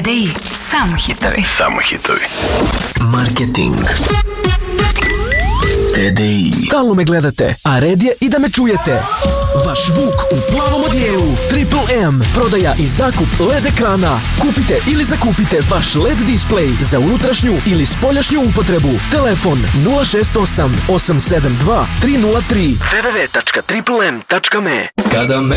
TDI, samo hitovi. Samo hitovi. Marketing. TDI. Stalno me gledate, a red je i da me čujete. Vaš Vuk u plavom odijelu. Triple M. Prodaja i zakup LED ekrana. Kupite ili zakupite vaš LED display za unutrašnju ili spoljašnju upotrebu. Telefon 068 872 303. www.triplem.me. Kada me